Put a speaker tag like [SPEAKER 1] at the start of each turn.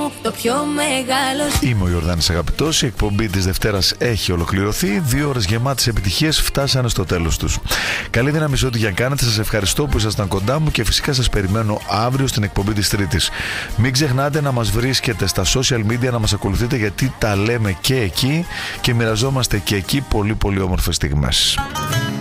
[SPEAKER 1] μου το πιο μεγάλο.
[SPEAKER 2] Είμαι ο Ιορδάνης Αγαπητός. Η εκπομπή της Δευτέρας έχει ολοκληρωθεί. 2 ώρες γεμάτες επιτυχίες φτάσανε στο τέλος τους. Καλή δύναμη σε ό,τι για κάνετε. Σας ευχαριστώ που ήσασταν κοντά μου και φυσικά σας περιμένω αύριο στην εκπομπή της Τρίτης. Μην ξεχνάτε να μας βρίσκετε στα social media, να μας ακολουθείτε, γιατί τα λέμε και εκεί και μοιραζόμαστε και εκεί πολύ πολύ όμορφες στιγμές.